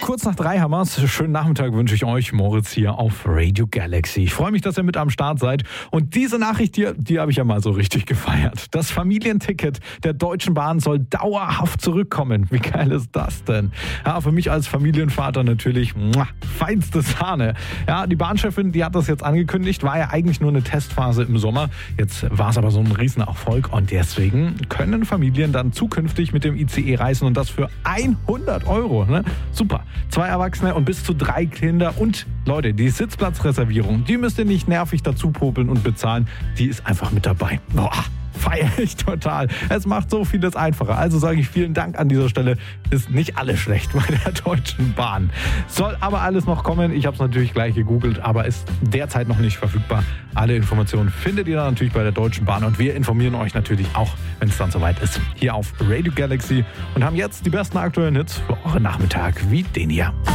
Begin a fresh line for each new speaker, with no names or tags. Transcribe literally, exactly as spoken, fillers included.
Kurz nach drei haben wir's. Schönen Nachmittag wünsche ich euch. Moritz hier auf Radio Galaxy. Ich freue mich, dass ihr mit am Start seid. Und diese Nachricht hier, die habe ich ja mal so richtig gefeiert. Das Familienticket der Deutschen Bahn soll dauerhaft zurückkommen. Wie geil ist das denn? Ja, für mich als Familienvater natürlich muah, feinste Sahne. Ja, die Bahnchefin, die hat das jetzt angekündigt. War ja eigentlich nur eine Testphase im Sommer. Jetzt war es aber so ein Riesenerfolg. Und deswegen können Familien dann zukünftig mit dem I C E reisen. Und das für hundert Euro. Ne? Super. Zwei Erwachsene und bis zu drei Kinder. Und Leute, die Sitzplatzreservierung, die müsst ihr nicht nervig dazu popeln und bezahlen. Die ist einfach mit dabei. Boah, feiere ich total. Es macht so vieles einfacher. Also sage ich vielen Dank an dieser Stelle. Ist nicht alles schlecht bei der Deutschen Bahn. Soll aber alles noch kommen. Ich habe es natürlich gleich gegoogelt, aber ist derzeit noch nicht verfügbar. Alle Informationen findet ihr dann natürlich bei der Deutschen Bahn. Und wir informieren euch natürlich auch, wenn es dann soweit ist, hier auf Radio Galaxy. Und haben jetzt die besten aktuellen Hits für euren Nachmittag, wie den hier.